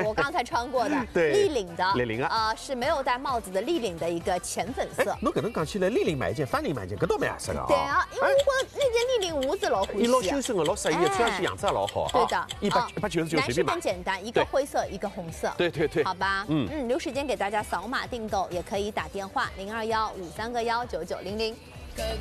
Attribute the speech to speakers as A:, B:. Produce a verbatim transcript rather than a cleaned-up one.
A: 我刚才穿过的，
B: 对，
A: 立领的，
B: 立领啊，
A: 呃，是没有戴帽子的立领的一个浅粉色。
B: 侬搿能讲起来，立领买一件，翻领买一件，搿倒蛮合适的啊。
A: 对啊，因为我那件立领我是老欢喜。
B: 伊老修身的，老适宜的，穿上去样子也老好。
A: 对的，
B: 一百一百九十九随便买。
A: 男士更简单，一个灰色，一个红色。
B: 对对对，
A: 好吧，嗯嗯，留时间给大家扫码订购，也可以打电话零二幺五三个幺九九零零。